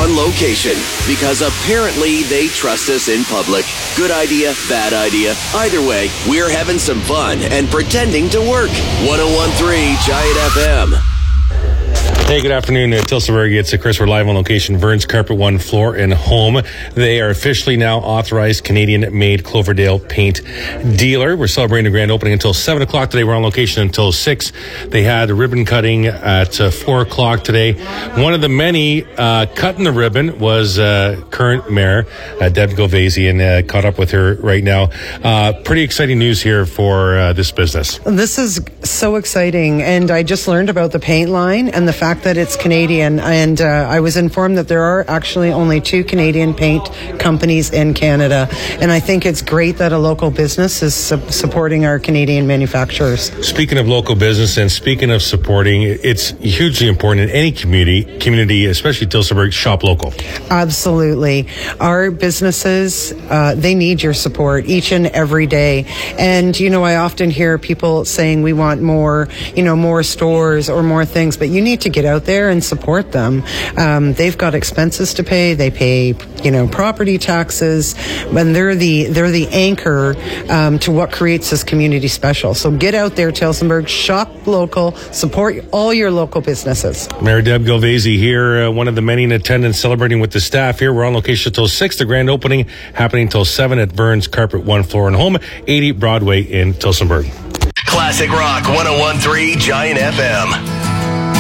on location, because apparently they trust us in public. Good idea, bad idea. Either way, we're having some fun and pretending to work. 101.3 Giant FM. Hey, good afternoon, Tillsonburg. It's Chris. We're live on location, Vern's Carpet One Floor and Home. They are officially now authorized Canadian-made Cloverdale paint dealer. We're celebrating the grand opening until 7 o'clock today. We're on location until 6. They had a ribbon cutting at 4 o'clock today. One of the many cutting the ribbon was current mayor, Deb Govese, and caught up with her right now. Pretty exciting news here for this business. This is so exciting, and I just learned about the paint line and the fact that it's Canadian, and I was informed that there are actually only 2 Canadian paint companies in Canada, and I think it's great that a local business is supporting our Canadian manufacturers. Speaking of local business and speaking of supporting, it's hugely important in any community, especially Tillsonburg, shop local. Absolutely. Our businesses, they need your support each and every day, and I often hear people saying we want more, more stores or more things, but you need to get out there and support them. They've got expenses to pay. They pay, property taxes, and they're the anchor to what creates this community special. So get out there, Tillsonburg, shop local, support all your local businesses. Mayor Deb Govese here, one of the many in attendance celebrating with the staff here. We're on location until 6. The grand opening happening until 7 at Vern's Carpet One Floor and Home, 80 Broadway in Tillsonburg. Classic Rock 101.3 Giant FM.